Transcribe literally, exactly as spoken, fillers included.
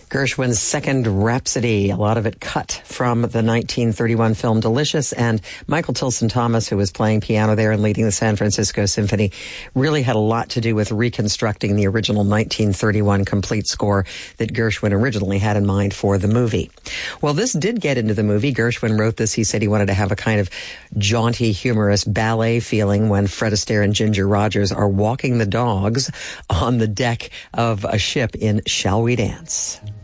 Gershwin's Second Rhapsody, a lot of it cut from the nineteen thirty-one film Delicious, and Michael Tilson Thomas, who was playing piano there and leading the San Francisco Symphony, really had a lot to do with reconstructing the original nineteen thirty-one complete score that Gershwin originally had in mind for the movie. Well, this did get into the movie. Gershwin wrote this. He said he wanted to have a kind of jaunty, humorous ballet feeling when Fred Astaire and Ginger Rogers are walking the dogs on the deck of a ship in Shall We Dance?